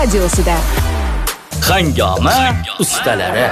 Radiosida Hangoma ustalari.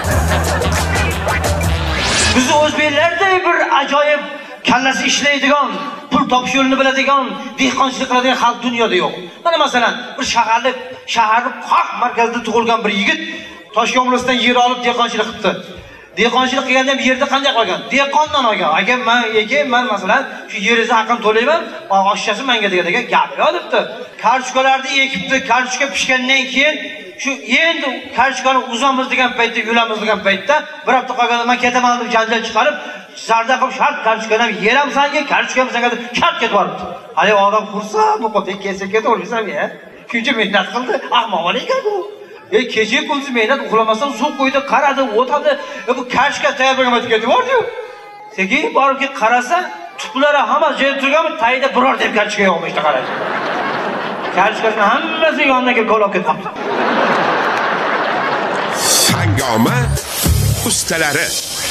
Biz o'zbeklarda bir ajoyib kallasi ishlaydigan, pul topish yo'lini biladigan, dehqonchilik qiladigan xalq dunyoda yo'q. Mana masalan, bir shahar qoq markazida tug'ilgan bir yigit Toshkentdan yer olib dehqonchilik qildi. Dehqonchilik qilganda ham yerni qanday qolgan? Dehqondan olgan. Agar men masalan shu yeringizni haqini to'layman, oshchasi menga degan gap yo'q debdi. Kartoshkalarni ekibdi, kartoshka pishgandan keyin shu endi kartoshkani uzamiz degan paytda, yulamiz degan paytda bir hafta qolganda men ketaman deb janjal chiqarib, zarda qilib shart kartoshkani ham yeram senga, kartoshkani senga deb shart ketib boribdi. Hali odam qursa, bu qo'lda kelsa o'lmaysan-ya. Shuncha mehnat qildi, ahmoq ekan bu. Kecha kunduz mehnat uxlamasdan suv qo'ydi, qaradi, o'tadi. Bu kartoshka tayyorlagan ketib bordi-yu. Sekin borib qarasa, tuplari hamma joyda turganmi, tayida biror deb kartoshka yo'qmi işte qaraydi. Kartoshkasini hammasi yoniga kelib qolib ketibdi. Hangoma ustalari.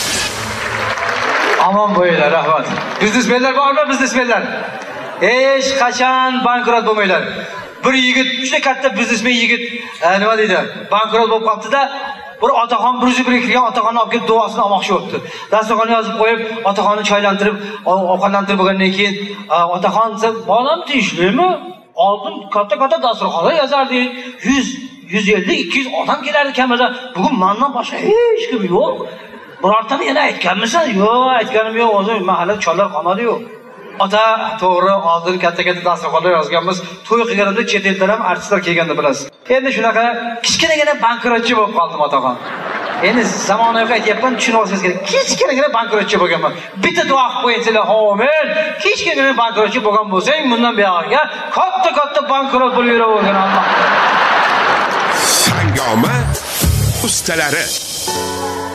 Aman bo'ylar, rahmat. Biznesmenlar bormi, biznesmenlar? Hech qachon bankrot bo'lmaylar. Bir yigit, juda katta biznesmen yigit, nima deydi? Bankrot bo'lib qoldi-da, bir otaxon bir kirgan otaxonni olib kelib duosini olmoqchi bo'ldi. Dasturxonga yozib qo'yib, otaxonni choylantirib, ovqatlantirib bo'lgandan keyin otaxon desa, "Bolam tinchlikmi? Oldin katta dasturxonda yozardi. 150-200 odam kelardi kamida. Bugun mendan boshqa hech kim yo'q. Birortani yana aytganmisan?" "Yo'q, aytganim yo'q. O'zim mahallada chollar qolmadi-yu." Ota, to'g'ri, oldin katta dasturxonda yozganmiz. To'y qilganimda chet eldan ham artistlar kelganda bilasiz. Endi shunaqa kichkinagina bankrotchi bo'lib qoldim otaxon. Endi zamonaviy aytyapman, tushunib olsangiz kerak. Kichkinagina bankrotchi bo'lganman. Bitta duo qilib qo'yinglar, amin. Kichkinagina bankrotchi bo'lgan bo'lsang, bundan buyog'iga katta bankrot bo'lib yuravergan Alloh. Hangoma ustalari.